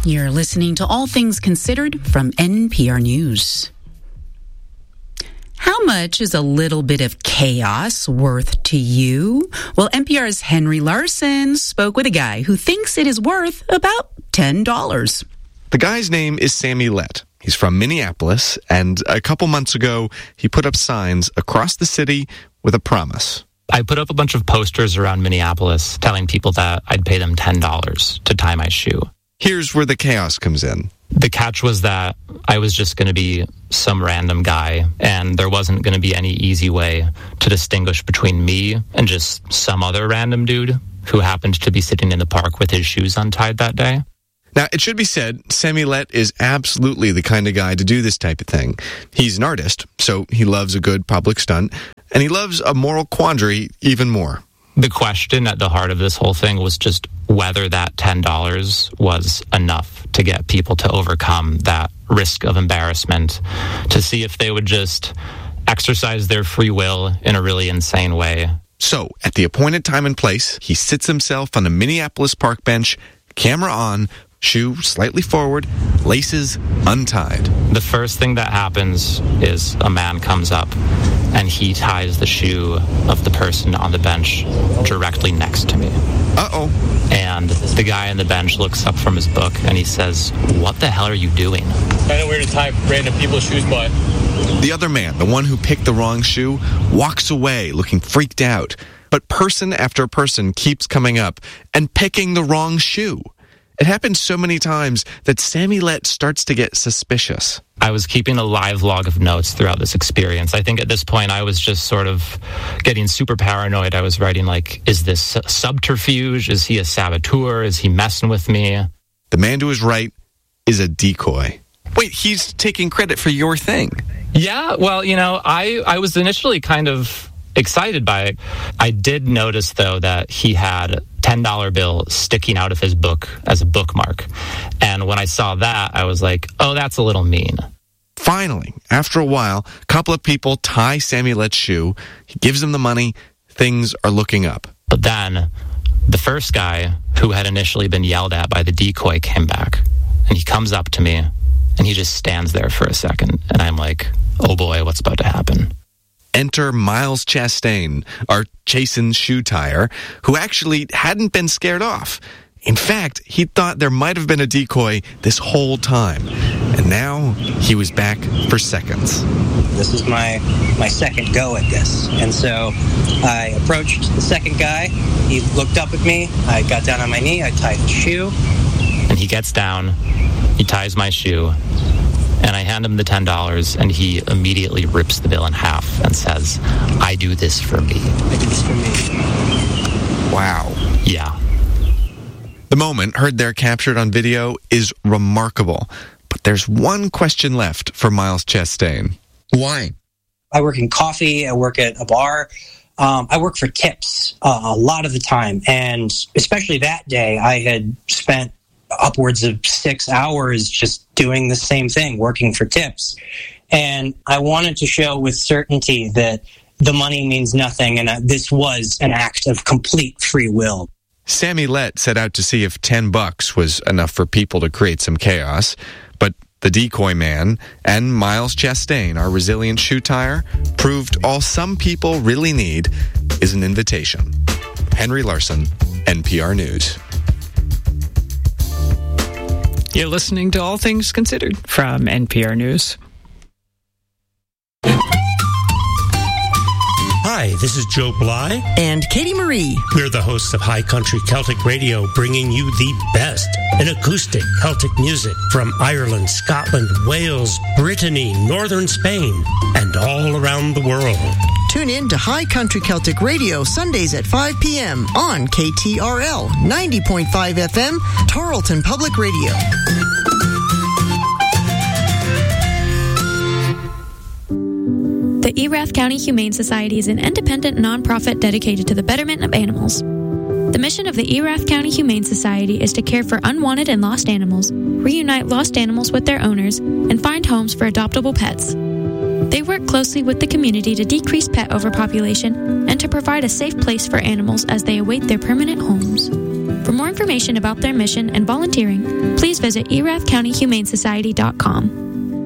You're listening to All Things Considered from NPR News. How much is a little bit of chaos worth to you? Well, NPR's Henry Larson spoke with a guy who thinks it is worth about $10. The guy's name is Sammy Lett. He's from Minneapolis, and a couple months ago, he put up signs across the city with a promise. I put up a bunch of posters around Minneapolis telling people that I'd pay them $10 to tie my shoe. Here's where the chaos comes in. The catch was that I was just going to be some random guy, and there wasn't going to be any easy way to distinguish between me and just some other random dude who happened to be sitting in the park with his shoes untied that day. Now, it should be said, Sammy Lett is absolutely the kind of guy to do this type of thing. He's an artist, so he loves a good public stunt, and he loves a moral quandary even more. The question at the heart of this whole thing was just whether that $10 was enough to get people to overcome that risk of embarrassment, to see if they would just exercise their free will in a really insane way. So, at the appointed time and place, he sits himself on a Minneapolis park bench, camera on, shoe slightly forward, laces untied. The first thing that happens is a man comes up and he ties the shoe of the person on the bench directly next to me. Uh-oh. And the guy on the bench looks up from his book and he says, "What the hell are you doing?" I know we're to tie random people's shoes, but... The other man, the one who picked the wrong shoe, walks away looking freaked out. But person after person keeps coming up and picking the wrong shoe. It happens so many times that Sammy Lett starts to get suspicious. I was keeping a live log of notes throughout this experience. I think at this point I was just sort of getting super paranoid. I was writing like, is this subterfuge? Is he a saboteur? Is he messing with me? The man to his right is a decoy. Wait, he's taking credit for your thing. Yeah, well, you know, I was initially kind of excited by it. I did notice, though, that he had a $10 bill sticking out of his book as a bookmark. And when I saw that, I was like, oh, that's a little mean. Finally, after a while, a couple of people tie Sammy Lett's shoe. He gives them the money. Things are looking up. But then the first guy who had initially been yelled at by the decoy came back. And he comes up to me, and he just stands there for a second. And I'm like, oh boy, what's about to happen? Enter Miles Chastain, our Chasen's shoe tire, who actually hadn't been scared off. In fact, he thought there might have been a decoy this whole time. And now he was back for seconds. This is my second go at this. And so I approached the second guy. He looked up at me. I got down on my knee. I tied the shoe. And he gets down. He ties my shoe. And I hand him the $10, and he immediately rips the bill in half and says, I do this for me. I do this for me. Wow. Yeah. The moment, heard there captured on video, is remarkable. But there's one question left for Miles Chastain. Why? I work in coffee. I work at a bar. I work for tips a lot of the time. And especially that day, I had spent upwards of 6 hours just doing the same thing, working for tips. And I wanted to show with certainty that the money means nothing and this was an act of complete free will. Sammy Lett set out to see if $10 was enough for people to create some chaos, but the decoy man and Miles Chastain, our resilient shoe tire, proved all some people really need is an invitation. Henry Larson, NPR News. You're listening to All Things Considered from NPR News. Hi, this is Joe Bly. And Katie Marie. We're the hosts of High Country Celtic Radio, bringing you the best in acoustic Celtic music from Ireland, Scotland, Wales, Brittany, northern Spain, and all around the world. Tune in to High Country Celtic Radio Sundays at 5 p.m. on KTRL 90.5 FM, Tarleton Public Radio. The Erath County Humane Society is an independent nonprofit dedicated to the betterment of animals. The mission of the Erath County Humane Society is to care for unwanted and lost animals, reunite lost animals with their owners, and find homes for adoptable pets. They work closely with the community to decrease pet overpopulation and to provide a safe place for animals as they await their permanent homes. For more information about their mission and volunteering, please visit erathcountyhumanesociety.com.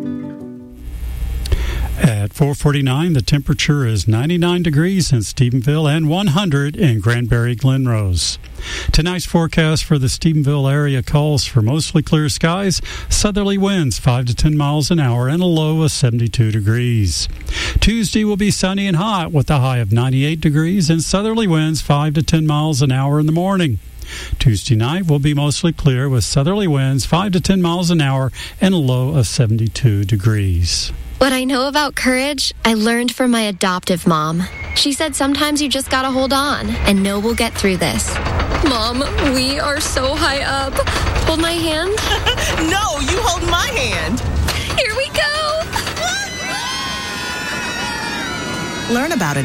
At 4:49, the temperature is 99 degrees in Stephenville and 100 in Granbury Glenrose. Tonight's forecast for the Stephenville area calls for mostly clear skies, southerly winds 5 to 10 miles an hour, and a low of 72 degrees. Tuesday will be sunny and hot with a high of 98 degrees and southerly winds 5 to 10 miles an hour in the morning. Tuesday night will be mostly clear with southerly winds 5 to 10 miles an hour and a low of 72 degrees. What I know about courage, I learned from my adoptive mom. She said sometimes you just gotta hold on and know we'll get through this. Mom, we are so high up. Hold my hand. No, you hold my hand. Here we go. Learn about it